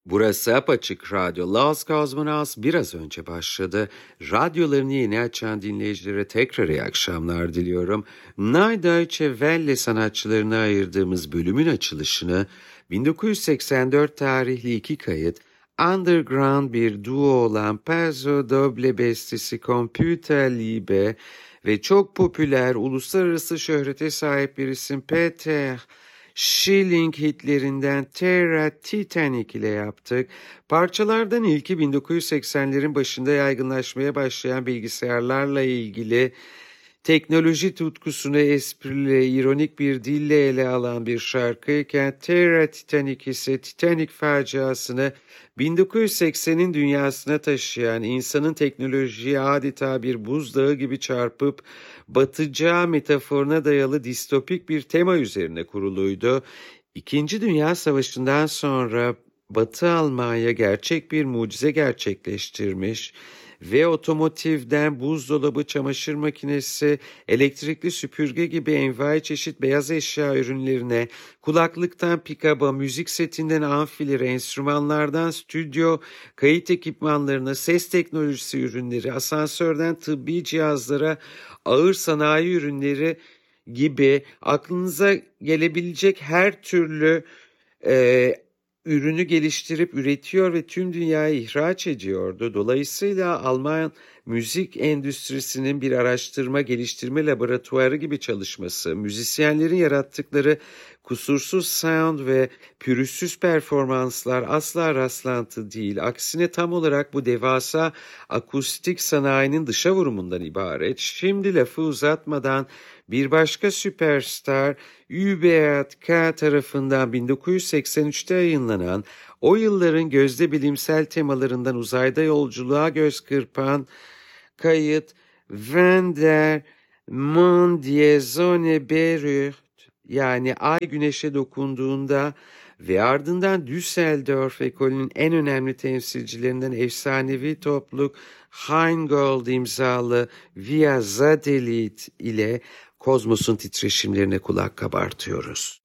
Burası Apaçık Radyo. Los Cosmonauts biraz önce başladı. Radyolarını yeni açan dinleyicilere tekrar iyi akşamlar diliyorum. Neue Deutsche Welle sanatçılarına ayırdığımız bölümün açılışını 1984 tarihli iki kayıt, underground bir duo olan Paso Doble bestesi Computer Libre ve çok popüler, uluslararası şöhrete sahip bir isim Peter Schilling hitlerinden Terra Titanic ile yaptık. Parçalardan ilki 1980'lerin başında yaygınlaşmaya başlayan bilgisayarlarla ilgili teknoloji tutkusunu esprili, ironik bir dille ele alan bir şarkıyken Terra Titanic ise Titanic faciasını 1980'in dünyasına taşıyan, insanın teknolojiye adeta bir buzdağı gibi çarpıp batacağı metaforuna dayalı distopik bir tema üzerine kuruluydu. İkinci Dünya Savaşı'ndan sonra Batı Almanya gerçek bir mucize gerçekleştirmiş ve otomotivden buzdolabı, çamaşır makinesi, elektrikli süpürge gibi envai çeşit beyaz eşya ürünlerine, kulaklıktan pikaba, müzik setinden amfilere, enstrümanlardan stüdyo, kayıt ekipmanlarına, ses teknolojisi ürünleri, asansörden tıbbi cihazlara, ağır sanayi ürünleri gibi aklınıza gelebilecek her türlü ürünü geliştirip üretiyor ve tüm dünyaya ihraç ediyordu. Dolayısıyla Alman müzik endüstrisinin bir araştırma geliştirme laboratuvarı gibi çalışması, müzisyenlerin yarattıkları kusursuz sound ve pürüzsüz performanslar asla rastlantı değil. Aksine tam olarak bu devasa akustik sanayinin dışa vurumundan ibaret. Şimdi lafı uzatmadan bir başka süperstar UB tarafından 1983'te yayınlanan, o yılların gözde bilimsel temalarından uzayda yolculuğa göz kırpan kayıt Wenn der Mond die Sonne berührt, yani ay güneşe dokunduğunda ve ardından Düsseldorf ekolünün en önemli temsilcilerinden efsanevi topluluk Rheingold imzalı Via Satellit ile kozmosun titreşimlerine kulak kabartıyoruz.